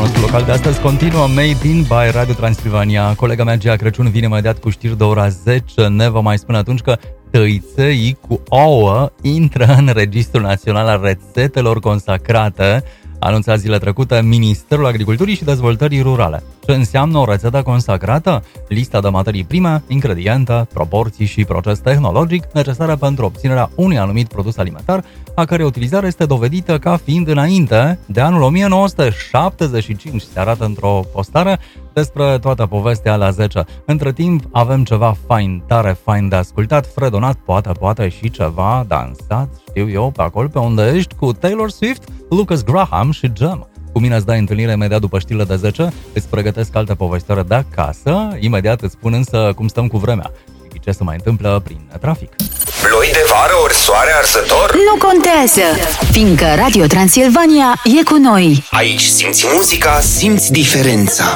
nostru local de astăzi continuă Made in by Radio Transilvania. Colega mea, Gea Crăciun, vine imediat cu știri de ora 10. Ne va mai spune atunci că tăiței cu ouă intră în Registrul Național al Rețetelor Consacrate, anunța zilele trecute Ministerul Agriculturii și Dezvoltării Rurale. Ce înseamnă o rețetă consacrată? Lista de materii prime, ingrediente, proporții și proces tehnologic necesare pentru obținerea unui anumit produs alimentar, a cărei utilizare este dovedită ca fiind înainte de anul 1975, se arată într-o postare despre toată povestea la 10. Între timp avem ceva fain, tare fain de ascultat, fredonat, poate și ceva dansat, știu eu, pe acolo pe unde ești, cu Taylor Swift, Lucas Graham și Gem. Cu mine îți dai întâlnire imediat după știrile de 10, îți pregătesc alte povestioare de acasă, imediat îți spun însă cum stăm cu vremea și ce se mai întâmplă prin trafic. Ploi de vară ori soare arzător? Nu contează, fiindcă Radio Transilvania e cu noi. Aici simți muzica, simți diferența.